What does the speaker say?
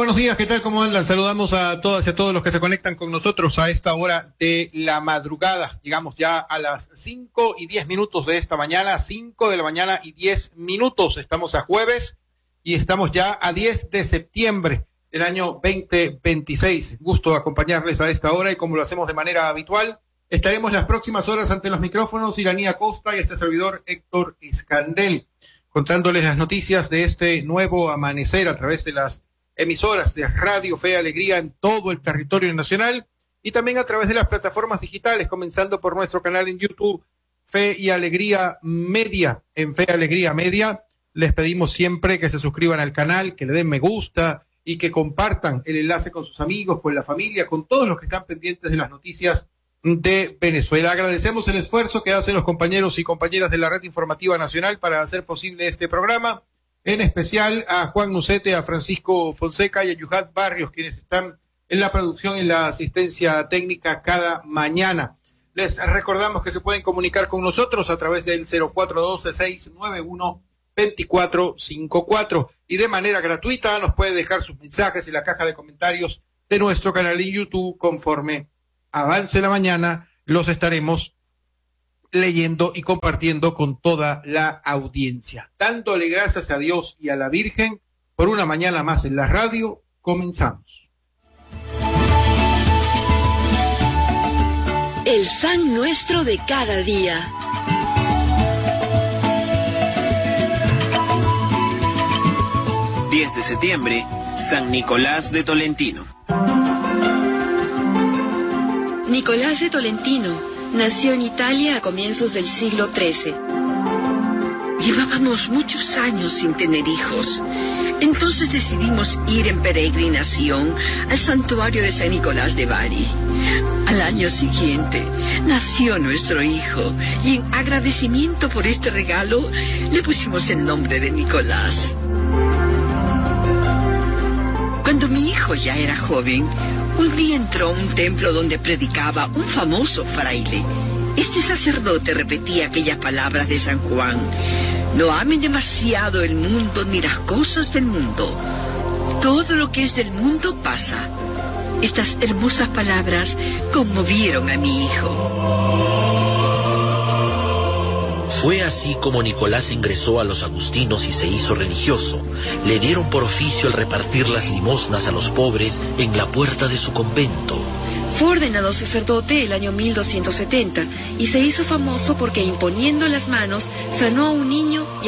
buenos días, ¿qué tal? ¿Cómo andan? Saludamos a todas y a todos los que se conectan con nosotros a esta hora de la madrugada. Llegamos ya a las 5:10 de esta mañana, 5 de la mañana y 10 minutos. Estamos a jueves y estamos ya a 10 de septiembre del año 2026. Gusto acompañarles a esta hora y como lo hacemos de manera habitual, estaremos las próximas horas ante los micrófonos Iranía Costa y este servidor Héctor Escandel, contándoles las noticias de este nuevo amanecer a través de las emisoras de Radio Fe y Alegría en todo el territorio nacional y también a través de las plataformas digitales, comenzando por nuestro canal en YouTube, Fe y Alegría Media. En Fe y Alegría Media les pedimos siempre que se suscriban al canal, que le den me gusta y que compartan el enlace con sus amigos, con la familia, con todos los que están pendientes de las noticias de Venezuela. Agradecemos el esfuerzo que hacen los compañeros y compañeras de la Red Informativa Nacional para hacer posible este programa, en especial a Juan Nucete, a Francisco Fonseca y a Yuhat Barrios, quienes están en la producción y en la asistencia técnica cada mañana. Les recordamos que se pueden comunicar con nosotros a través del 0412-691-2454 y de manera gratuita nos puede dejar sus mensajes en la caja de comentarios de nuestro canal en YouTube. Conforme avance la mañana, los estaremos leyendo y compartiendo con toda la audiencia. Dándole gracias a Dios y a la Virgen por una mañana más en la radio, comenzamos. El San Nuestro de cada día. De septiembre, San Nicolás de Tolentino. Nicolás de Tolentino nació en Italia a comienzos del siglo XIII. Llevábamos muchos años sin tener hijos. Entonces decidimos ir en peregrinación al santuario de San Nicolás de Bari. Al año siguiente nació nuestro hijo y en agradecimiento por este regalo le pusimos el nombre de Nicolás. Cuando mi hijo ya era joven, un día entró a un templo donde predicaba un famoso fraile. Este sacerdote repetía aquellas palabras de San Juan: no amen demasiado el mundo ni las cosas del mundo. Todo lo que es del mundo pasa. Estas hermosas palabras conmovieron a mi hijo. Fue así como Nicolás ingresó a los agustinos y se hizo religioso. Le dieron por oficio el repartir las limosnas a los pobres en la puerta de su convento. Fue ordenado sacerdote el año 1270 y se hizo famoso porque imponiendo las manos sanó a un niño y